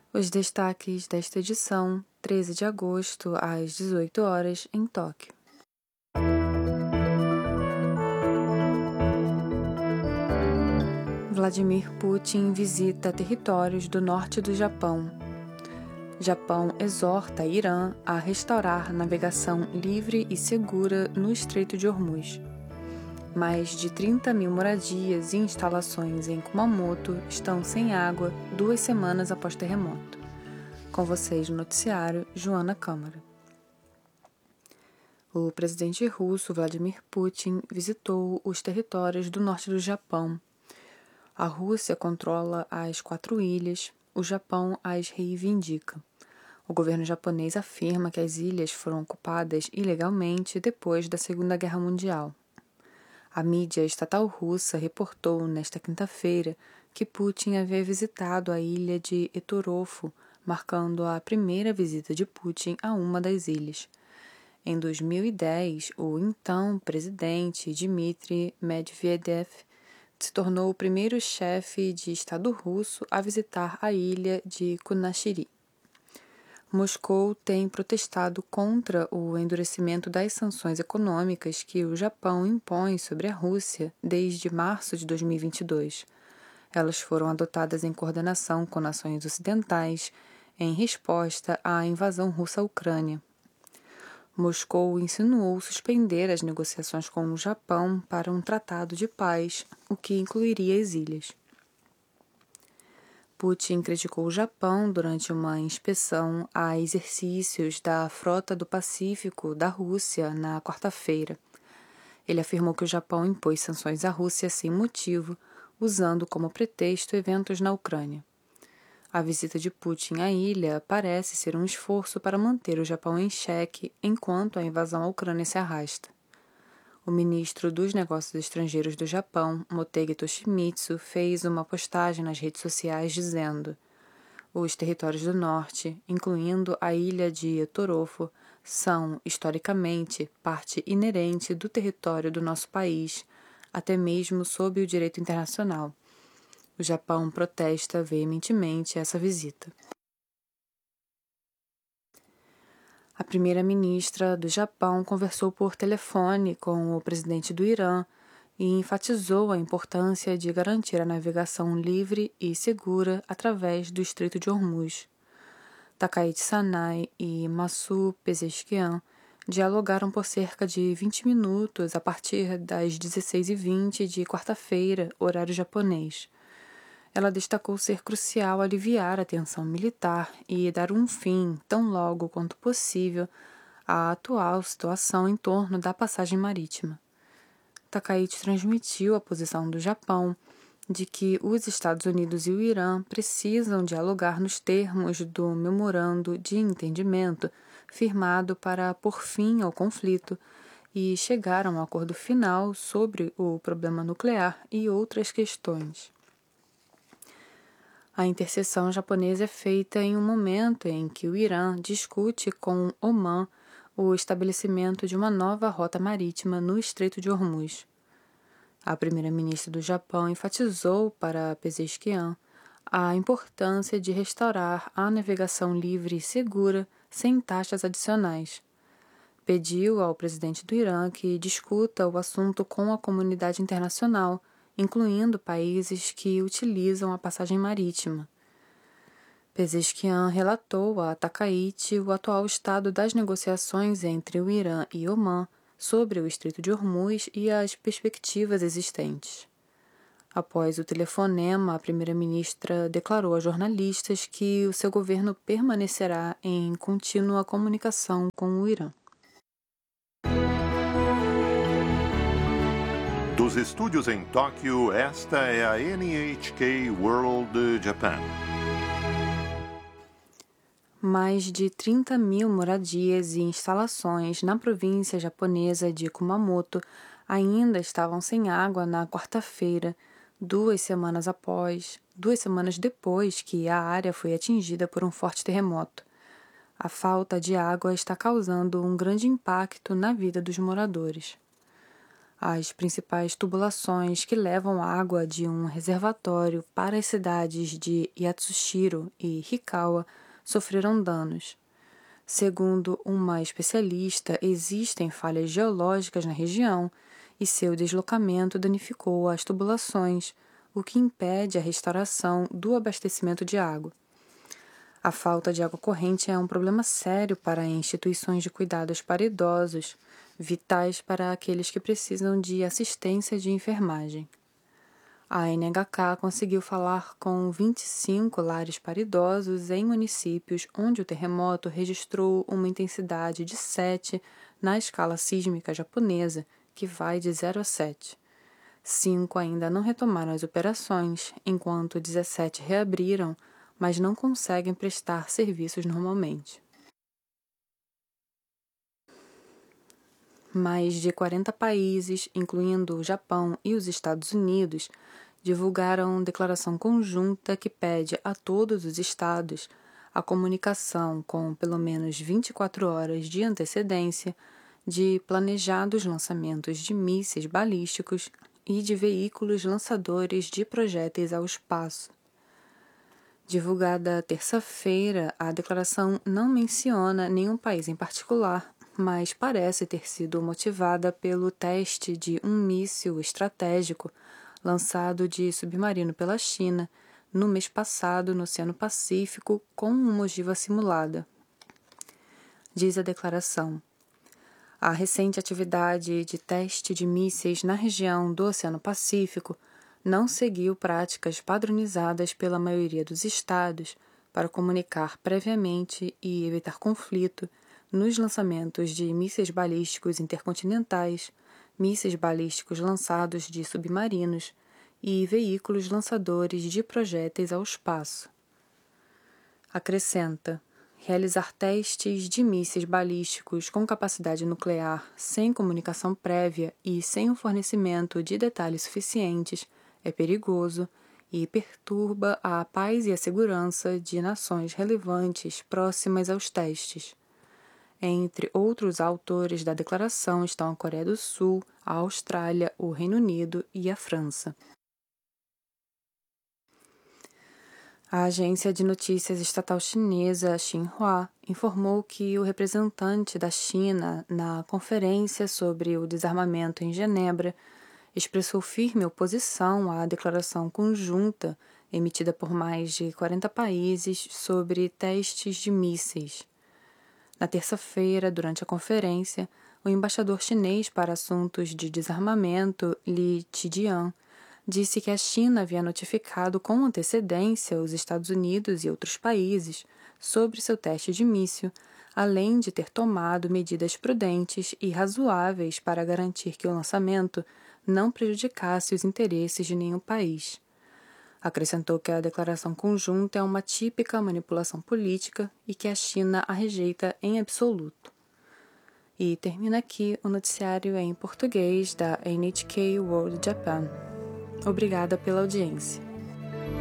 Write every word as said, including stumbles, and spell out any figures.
Os destaques desta edição, treze de agosto, às dezoito horas, em Tóquio. Vladimir Putin visita territórios do norte do Japão. Japão exorta Irã a restaurar navegação livre e segura no Estreito de Hormuz. Mais de trinta mil moradias e instalações em Kumamoto estão sem água duas semanas após terremoto. Com vocês no noticiário, Joana Câmara. O presidente russo Vladimir Putin visitou os territórios do norte do Japão. A Rússia controla as quatro ilhas, o Japão as reivindica. O governo japonês afirma que as ilhas foram ocupadas ilegalmente depois da Segunda Guerra Mundial. A mídia estatal russa reportou nesta quinta-feira que Putin havia visitado a ilha de Etorofo, marcando a primeira visita de Putin a uma das ilhas. Em dois mil e dez, o então presidente Dmitry Medvedev se tornou o primeiro chefe de Estado russo a visitar a ilha de Kunashiri. Moscou tem protestado contra o endurecimento das sanções econômicas que o Japão impõe sobre a Rússia desde março de dois mil e vinte e dois. Elas foram adotadas em coordenação com nações ocidentais em resposta à invasão russa à Ucrânia. Moscou insinuou suspender as negociações com o Japão para um tratado de paz, o que incluiria as ilhas. Putin criticou o Japão durante uma inspeção a exercícios da Frota do Pacífico da Rússia na quarta-feira. Ele afirmou que o Japão impôs sanções à Rússia sem motivo, usando como pretexto eventos na Ucrânia. A visita de Putin à ilha parece ser um esforço para manter o Japão em xeque enquanto a invasão à Ucrânia se arrasta. O ministro dos Negócios Estrangeiros do Japão, Motegi Toshimitsu, fez uma postagem nas redes sociais dizendo: os territórios do norte, incluindo a ilha de Etorofo, são, historicamente, parte inerente do território do nosso país, até mesmo sob o direito internacional. O Japão protesta veementemente essa visita. A primeira-ministra do Japão conversou por telefone com o presidente do Irã e enfatizou a importância de garantir a navegação livre e segura através do Estreito de Hormuz. Takaichi Sanai e Massoud Pezeshkian dialogaram por cerca de vinte minutos a partir das dezesseis e vinte de quarta-feira, horário japonês. Ela destacou ser crucial aliviar a tensão militar e dar um fim, tão logo quanto possível, à atual situação em torno da passagem marítima. Takaichi transmitiu a posição do Japão de que os Estados Unidos e o Irã precisam dialogar nos termos do memorando de entendimento firmado para pôr fim ao conflito e chegar a um acordo final sobre o problema nuclear e outras questões. A intercessão japonesa é feita em um momento em que o Irã discute com Omã o estabelecimento de uma nova rota marítima no Estreito de Hormuz. A primeira-ministra do Japão enfatizou para Pezeshkian a importância de restaurar a navegação livre e segura sem taxas adicionais. Pediu ao presidente do Irã que discuta o assunto com a comunidade internacional, incluindo países que utilizam a passagem marítima. Pezeshkian relatou a Takaichi o atual estado das negociações entre o Irã e Omã sobre o Estreito de Hormuz e as perspectivas existentes. Após o telefonema, a primeira-ministra declarou a jornalistas que o seu governo permanecerá em contínua comunicação com o Irã. Dos estúdios em Tóquio, esta é a N H K World Japan. Mais de trinta mil moradias e instalações na província japonesa de Kumamoto ainda estavam sem água na quarta-feira, duas semanas após, duas semanas depois que a área foi atingida por um forte terremoto. A falta de água está causando um grande impacto na vida dos moradores. As principais tubulações que levam água de um reservatório para as cidades de Yatsushiro e Hikawa sofreram danos. Segundo uma especialista, existem falhas geológicas na região e seu deslocamento danificou as tubulações, o que impede a restauração do abastecimento de água. A falta de água corrente é um problema sério para instituições de cuidados para idosos, vitais para aqueles que precisam de assistência de enfermagem. A N H K conseguiu falar com vinte e cinco lares para idosos em municípios onde o terremoto registrou uma intensidade de sete na escala sísmica japonesa, que vai de zero a sete. Cinco ainda não retomaram as operações, enquanto dezessete reabriram, mas não conseguem prestar serviços normalmente. Mais de quarenta países, incluindo o Japão e os Estados Unidos, divulgaram declaração conjunta que pede a todos os estados a comunicação com pelo menos vinte e quatro horas de antecedência de planejados lançamentos de mísseis balísticos e de veículos lançadores de projéteis ao espaço. Divulgada terça-feira, a declaração não menciona nenhum país em particular, mas parece ter sido motivada pelo teste de um míssil estratégico lançado de submarino pela China no mês passado no Oceano Pacífico com uma ogiva simulada. Diz a declaração: a recente atividade de teste de mísseis na região do Oceano Pacífico não seguiu práticas padronizadas pela maioria dos estados para comunicar previamente e evitar conflito nos lançamentos de mísseis balísticos intercontinentais, mísseis balísticos lançados de submarinos e veículos lançadores de projéteis ao espaço. Acrescenta: realizar testes de mísseis balísticos com capacidade nuclear sem comunicação prévia e sem o fornecimento de detalhes suficientes é perigoso e perturba a paz e a segurança de nações relevantes próximas aos testes. Entre outros autores da declaração estão a Coreia do Sul, a Austrália, o Reino Unido e a França. A agência de notícias estatal chinesa Xinhua informou que o representante da China na conferência sobre o desarmamento em Genebra expressou firme oposição à declaração conjunta emitida por mais de quarenta países sobre testes de mísseis. Na terça-feira, durante a conferência, o embaixador chinês para assuntos de desarmamento, Li Qijian, disse que a China havia notificado com antecedência os Estados Unidos e outros países sobre seu teste de míssil, além de ter tomado medidas prudentes e razoáveis para garantir que o lançamento não prejudicasse os interesses de nenhum país. Acrescentou que a declaração conjunta é uma típica manipulação política e que a China a rejeita em absoluto. E termina aqui o noticiário em português da N H K World Japan. Obrigada pela audiência.